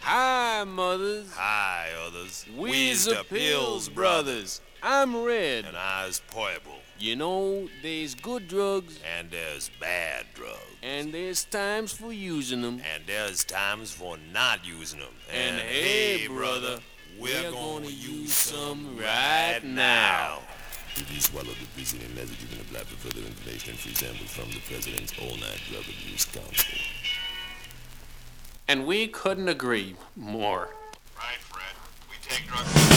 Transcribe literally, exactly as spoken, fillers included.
Hi, mothers. Hi, others. We's the Pills Brothers. I'm Red. And I's Poible. You know, there's good drugs. And there's bad drugs. And there's times for using them. And there's times for not using them. And, and hey, brother, we're, we're gonna, gonna use some right now. If you swallow the preceding message, you can apply for further information and free samples from the President's all-night drug abuse council. And we couldn't agree more. Right, Fred. We take drugs.